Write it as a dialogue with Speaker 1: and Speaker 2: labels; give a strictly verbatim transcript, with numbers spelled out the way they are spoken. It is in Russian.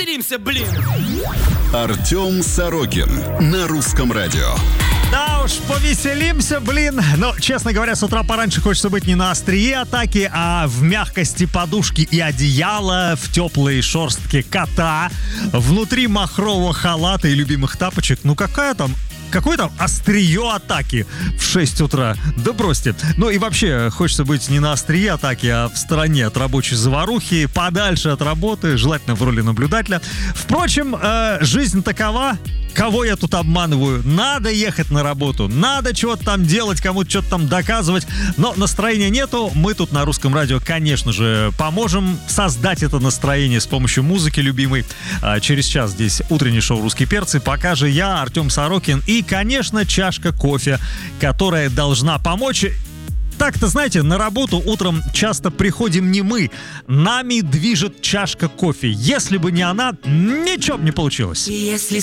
Speaker 1: повеселимся, блин!
Speaker 2: Артем Сорокин на Русском радио.
Speaker 3: Да уж, повеселимся, блин. Но, честно говоря, с утра пораньше хочется быть не на острие атаки, а в мягкости подушки и одеяла, в теплой шерстке кота, внутри махрового халата и любимых тапочек. Ну какая там... Какое там острие атаки в шесть утра? Да бросьте. Ну и вообще, хочется быть не на острие атаки, а в стороне от рабочей заварухи, подальше от работы, желательно в роли наблюдателя. Впрочем, э, жизнь такова. Кого я тут обманываю? Надо ехать на работу, надо чего-то там делать, кому-то что-то там доказывать, но настроения нету. Мы тут на Русском радио, конечно же, поможем создать это настроение с помощью музыки любимой. А через час здесь утреннее шоу «Русские перцы». Пока же я, Артем Сорокин, и, конечно, чашка кофе, которая должна помочь. Так-то, знаете, на работу утром часто приходим не мы. Нами движет чашка кофе. Если бы не она, ничего бы не получилось.
Speaker 4: Если